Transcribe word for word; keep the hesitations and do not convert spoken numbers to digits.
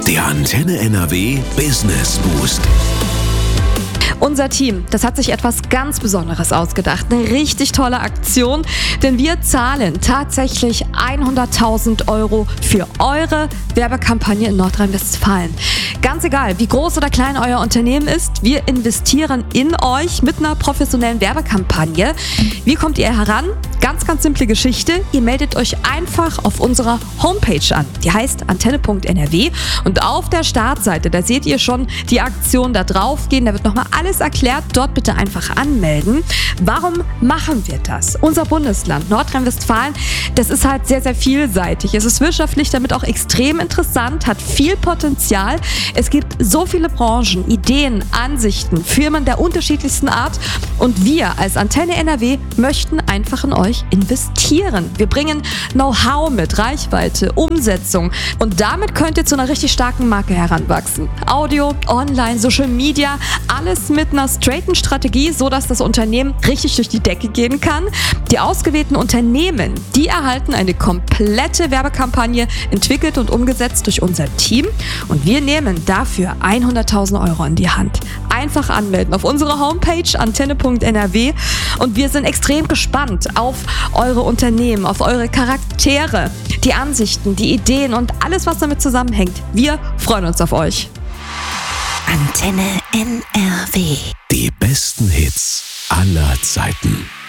Der Antenne N R W Business Boost. Unser Team, das hat sich etwas ganz Besonderes ausgedacht. Eine richtig tolle Aktion, denn wir zahlen tatsächlich hunderttausend Euro für eure Werbekampagne in Nordrhein-Westfalen. Ganz egal, wie groß oder klein euer Unternehmen ist, wir investieren in euch mit einer professionellen Werbekampagne. Wie kommt ihr heran? Ganz, ganz simple Geschichte. Ihr meldet euch einfach auf unserer Homepage an. Die heißt antenne punkt n r w und auf der Startseite, da seht ihr schon die Aktion da drauf gehen. Da wird nochmal alles erklärt. Dort bitte einfach anmelden. Warum machen wir das? Unser Bundesland Nordrhein-Westfalen, das ist halt sehr, sehr vielseitig. Es ist wirtschaftlich damit auch extrem interessant, hat viel Potenzial. Es gibt so viele Branchen, Ideen, Ansichten, Firmen der unterschiedlichsten Art und wir als Antenne N R W möchten einfach in euch investieren. Wir bringen Know-how mit, Reichweite, Umsetzung und damit könnt ihr zu einer richtig starken Marke heranwachsen. Audio, Online, Social Media, alles mit einer straighten Strategie, sodass das Unternehmen richtig durch die Decke gehen kann. Die ausgewählten Unternehmen, die erhalten eine komplette Werbekampagne entwickelt und umgesetzt durch unser Team und wir nehmen dafür hunderttausend Euro in die Hand. Einfach anmelden auf unserer Homepage antenne punkt n r w und wir sind extrem gespannt auf eure Unternehmen, auf eure Charaktere, die Ansichten, die Ideen und alles, was damit zusammenhängt. Wir freuen uns auf euch. Antenne N R W. Die besten Hits aller Zeiten.